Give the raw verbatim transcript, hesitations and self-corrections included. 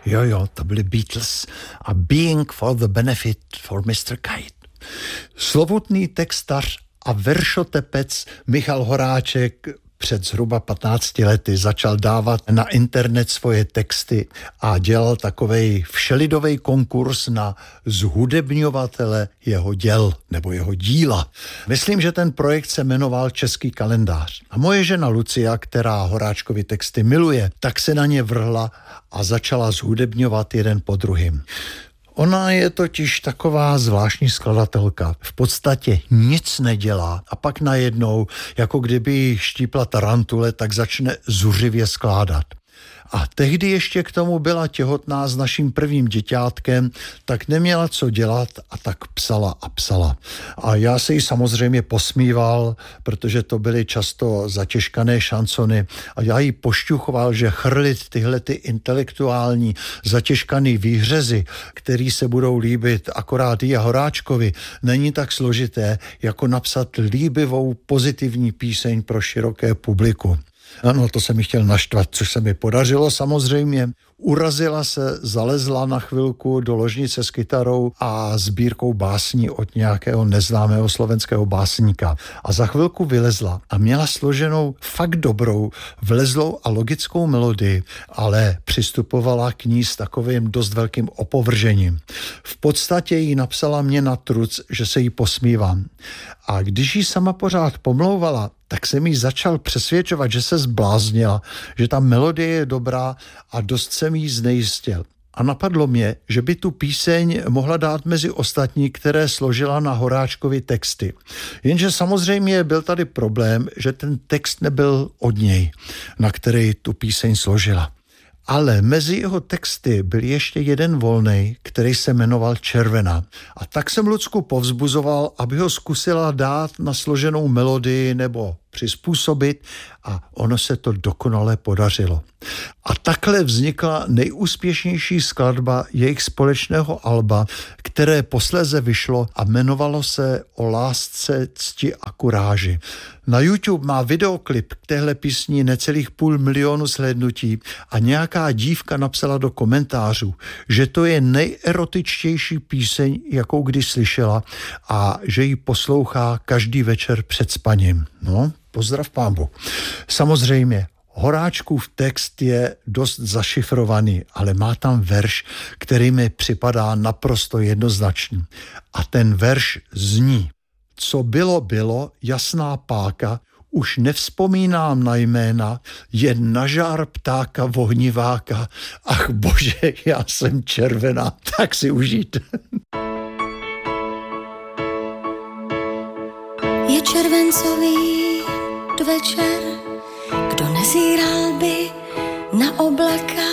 Jo, jo, to byli Beatles a Being for the Benefit for mister Kite. Slovutný textař a veršotepec Michal Horáček před zhruba patnácti lety začal dávat na internet svoje texty a dělal takovej všelidovej konkurs na zhudebňovatele jeho děl nebo jeho díla. Myslím, že ten projekt se jmenoval Český kalendář. A moje žena Lucia, která Horáčkovi texty miluje, tak se na ně vrhla a začala zhudebňovat jeden po druhým. Ona je totiž taková zvláštní skladatelka. V podstatě nic nedělá a pak najednou, jako kdyby štípla tarantule, tak začne zuřivě skládat. A tehdy ještě k tomu byla těhotná s naším prvním děťátkem, tak neměla co dělat a tak psala a psala. A já se jí samozřejmě posmíval, protože to byly často zatěžkané šansony a já jí pošťuchoval, že chrlit tyhle ty intelektuální zatěžkaný výhřezy, který se budou líbit akorát jí a Horáčkovi, není tak složité, jako napsat líbivou pozitivní píseň pro široké publikum. Ano, to jsem mi chtěl naštvat, což se mi podařilo samozřejmě. Urazila se, zalezla na chvilku do ložnice s kytarou a sbírkou básní od nějakého neznámého slovenského básníka. A za chvilku vylezla a měla složenou fakt dobrou, vlezlou a logickou melodii, ale přistupovala k ní s takovým dost velkým opovržením. V podstatě jí napsala mě na truc, že se jí posmívám. A když jí sama pořád pomlouvala, tak jsem jí začal přesvědčovat, že se zbláznila, že ta melodie je dobrá a dost jsem jí znejistil. A napadlo mě, že by tu píseň mohla dát mezi ostatní, které složila na Horáčkovi texty. Jenže samozřejmě byl tady problém, že ten text nebyl od něj, na který tu píseň složila. Ale mezi jeho texty byl ještě jeden volnej, který se jmenoval Červená. A tak jsem Lucku povzbuzoval, aby ho zkusila dát na složenou melodii nebo přizpůsobit a ono se to dokonale podařilo. A takhle vznikla nejúspěšnější skladba jejich společného alba, které posléze vyšlo a jmenovalo se O lásce, cti a kuráži. Na YouTube má videoklip k téhle písni necelých půl milionu shlédnutí a nějaká dívka napsala do komentářů, že to je nejerotičtější píseň, jakou kdy slyšela a že ji poslouchá každý večer před spaním. No, pozdrav pánbu. Samozřejmě, Horáčkův text je dost zašifrovaný, ale má tam verš, který mi připadá naprosto jednoznačný. A ten verš zní: co bylo, bylo, jasná páka, už nevzpomínám na jména, jen na žár ptáka vohniváka. Ach bože, já jsem červená, tak si užijte. Je červencový večer, kdo nezíral by na oblaka,